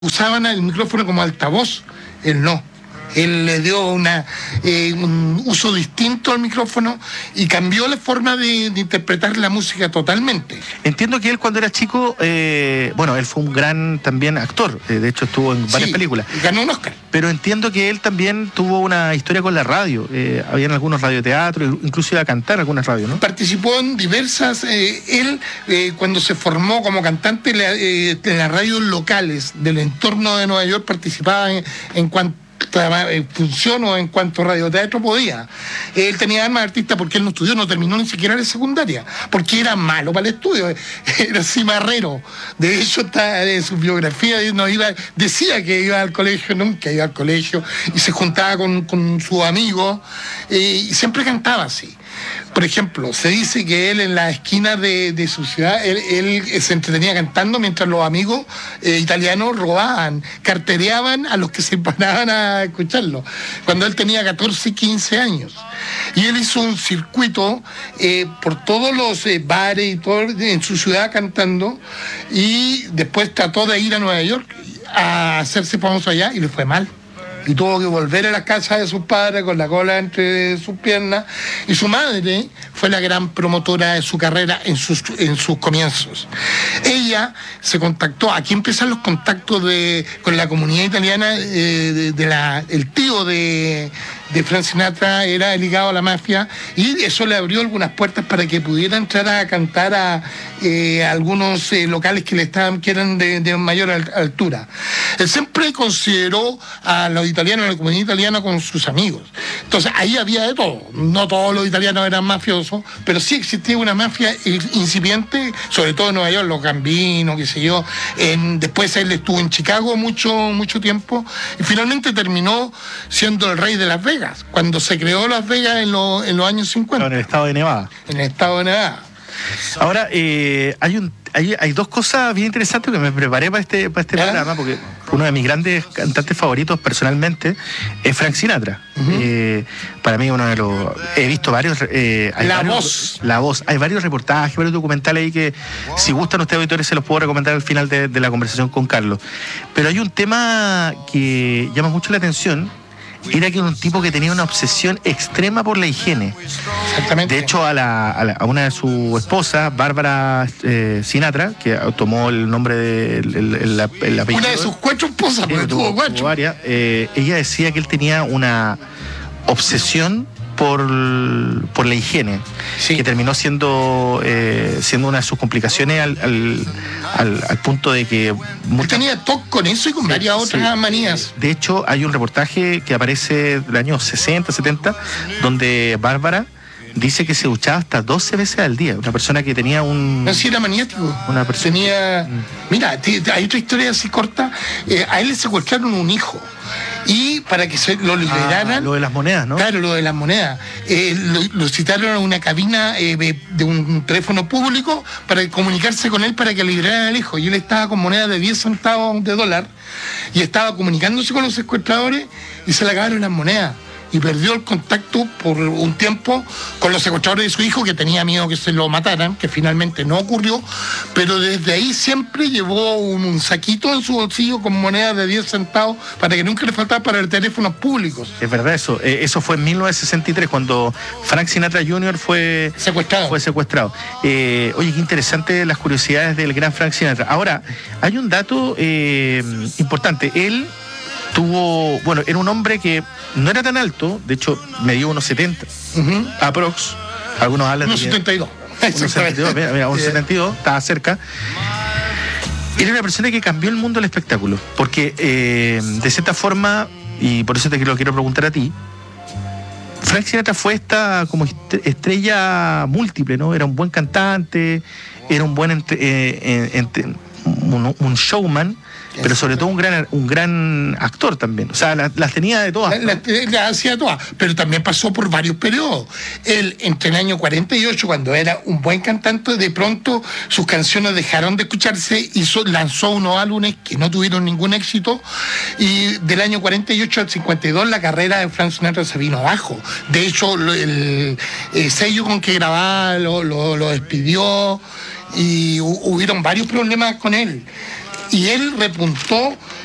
usaban el micrófono como altavoz, él no. Él le dio un uso distinto al micrófono y cambió la forma de interpretar la música totalmente. Entiendo que él cuando era chico, él fue un gran también actor, de hecho estuvo en varias películas. Ganó un Oscar. Pero entiendo que él también tuvo una historia con la radio, habían algunos radioteatros, incluso iba a cantar algunas radios, ¿no? Participó en diversas, cuando se formó como cantante en las radios locales del entorno de Nueva York, participaba en cuanto función o en cuanto radioteatro podía. Él tenía alma de artista porque él no estudió, no terminó ni siquiera la secundaria, porque era malo para el estudio, era cimarrero. De hecho, está en su biografía, decía que iba al colegio, nunca iba al colegio, y se juntaba con sus amigos, y siempre cantaba así. Por ejemplo, se dice que él en la esquina de su ciudad, él se entretenía cantando mientras los amigos italianos robaban, cartereaban a los que se paraban a escucharlo, cuando él tenía 14 y 15 años. Y él hizo un circuito por todos los bares y todo en su ciudad cantando, y después trató de ir a Nueva York a hacerse famoso allá y le fue mal. Y tuvo que volver a la casa de sus padres con la cola entre sus piernas, y su madre fue la gran promotora de su carrera en sus comienzos. Ella se contactó, aquí empiezan los contactos con la comunidad italiana, el tío de Frank Sinatra era ligado a la mafia, y eso le abrió algunas puertas para que pudiera entrar a cantar a algunos locales que eran de mayor altura. Él siempre consideró a los italianos, a la comunidad italiana, con sus amigos. Entonces ahí había de todo. No todos los italianos eran mafiosos, pero sí existía una mafia incipiente, sobre todo en Nueva York, los Gambinos, qué sé yo. Después él estuvo en Chicago mucho tiempo, y finalmente terminó siendo el rey de Las Vegas, cuando se creó Las Vegas en los años 50. En el estado de Nevada. En el estado de Nevada. Ahora, hay dos cosas bien interesantes que me preparé para este programa, porque uno de mis grandes cantantes favoritos personalmente es Frank Sinatra. Para mí uno de los... He visto varios... La Voz. Hay varios reportajes, varios documentales ahí que, si gustan ustedes, auditores, se los puedo recomendar al final de la conversación con Carlos. Pero hay un tema que llama mucho la atención. Era que era un tipo que tenía una obsesión extrema por la higiene. Exactamente. De hecho, a una de sus esposas, Bárbara Sinatra, que tomó el nombre del apellido. Una de sus 4 esposas, porque tuvo 4. Varias, ella decía que él tenía una obsesión por la higiene, sí, que terminó siendo una de sus complicaciones al punto de que... tenía TOC con eso y con varias otras manías. De hecho, hay un reportaje que aparece del año 60, 70, donde Bárbara dice que se duchaba hasta 12 veces al día. Una persona que tenía un... No, sí, era maniático. Una persona... Tenía... Mira, hay otra historia así corta. A él le secuestraron un hijo. Y para que lo liberaran... Lo de las monedas, ¿no? Claro, lo de las monedas. Lo citaron a una cabina de un teléfono público para comunicarse con él para que liberaran al hijo. Y él estaba con monedas de 10 centavos de dólar y estaba comunicándose con los secuestradores, y se le acabaron las monedas. Y perdió el contacto por un tiempo con los secuestradores de su hijo, que tenía miedo que se lo mataran, que finalmente no ocurrió, pero desde ahí siempre llevó un saquito en su bolsillo con monedas de 10 centavos para que nunca le faltara para los teléfonos públicos. Es verdad eso. Eso fue en 1963, cuando Frank Sinatra Jr. fue secuestrado. Oye, qué interesante las curiosidades del gran Frank Sinatra. Ahora, hay un dato importante. Él era un hombre que no era tan alto, de hecho medía unos 70, aprox, algunos hablan de 1,72. 1,72, mira, 1,72, estaba cerca. Era una persona que cambió el mundo del espectáculo, porque de cierta forma, y por eso te lo quiero preguntar a ti, Frank Sinatra fue esta como estrella múltiple, ¿no? Era un buen cantante, era un buen un showman, pero sobre todo un gran actor también. O sea, las tenía de todas. Las hacía todas, pero también pasó por varios periodos. Él, entre el año 48, cuando era un buen cantante, de pronto sus canciones dejaron de escucharse y lanzó unos álbumes que no tuvieron ningún éxito, y del año 48 al 52 la carrera de Frank Sinatra se vino abajo. De hecho, el sello con que grababa lo despidió, y hubieron varios problemas con él. Y él repuntó